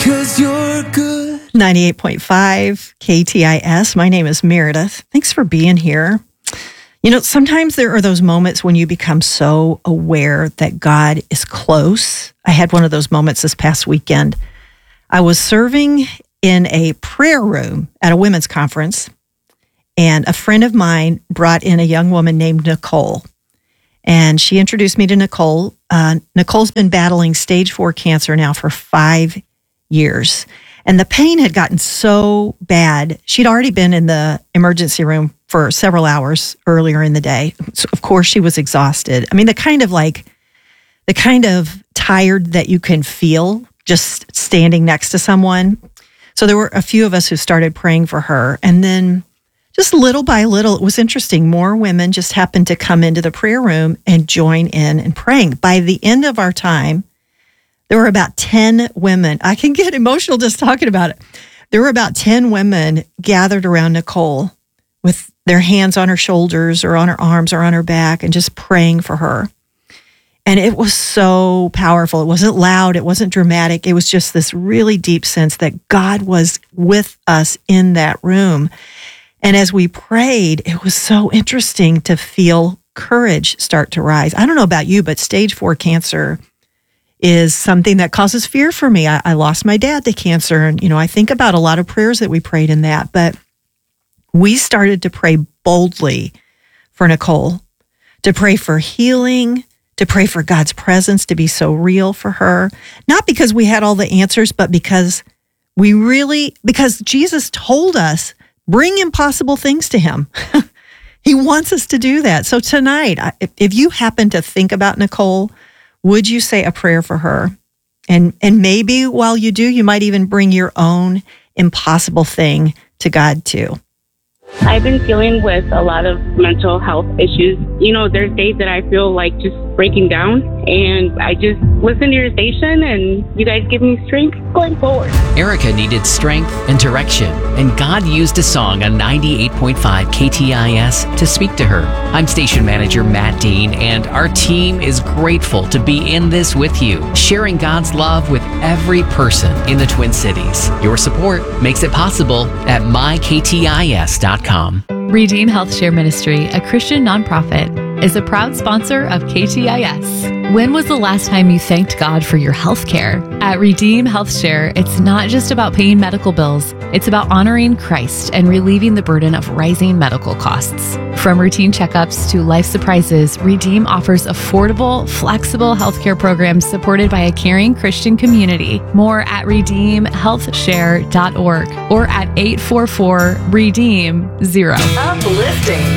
'cause you're good. 98.5 KTIS. My name is Meredith. Thanks for being here. You know, sometimes there are those moments when you become so aware that God is close. I had one of those moments this past weekend. I was serving in a prayer room at a women's conference, and a friend of mine brought in a young woman named Nicole. And she introduced me to Nicole. Nicole's been battling stage 4 cancer now for 5 years. And the pain had gotten so bad. She'd already been in the emergency room for several hours earlier in the day. So of course, she was exhausted. I mean, the kind of tired that you can feel just standing next to someone. So there were a few of us who started praying for her. And then just little by little, it was interesting. More women just happened to come into the prayer room and join in praying. By the end of our time, there were about 10 women. I can get emotional just talking about it. There were about 10 women gathered around Nicole with their hands on her shoulders or on her arms or on her back and just praying for her. And it was so powerful. It wasn't loud. It wasn't dramatic. It was just this really deep sense that God was with us in that room. And as we prayed, it was so interesting to feel courage start to rise. I don't know about you, but stage 4 cancer is something that causes fear for me. I lost my dad to cancer. And, I think about a lot of prayers that we prayed in that. But we started to pray boldly for Nicole, to pray for healing, to pray for God's presence to be so real for her. Not because we had all the answers, but because Jesus told us, bring impossible things to him. He wants us to do that. So tonight, if you happen to think about Nicole, would you say a prayer for her? And maybe while you do, you might even bring your own impossible thing to God too. I've been dealing with a lot of mental health issues. There's days that I feel like just breaking down, and I just listen to your station, and you guys give me strength going forward. Erica needed strength and direction, and God used a song on 98.5 KTIS to speak to her. I'm station manager Matt Dean, and our team is grateful to be in this with you, sharing God's love with every person in the Twin Cities. Your support makes it possible at myktis.com. Redeem Health Share Ministry, a Christian nonprofit, is a proud sponsor of KTIS. When was the last time you thanked God for your health care? At Redeem Health Share, it's not just about paying medical bills. It's about honoring Christ and relieving the burden of rising medical costs. From routine checkups to life surprises, Redeem offers affordable, flexible healthcare programs supported by a caring Christian community. More at redeemhealthshare.org or at 844-REDEEM-0. Uplifting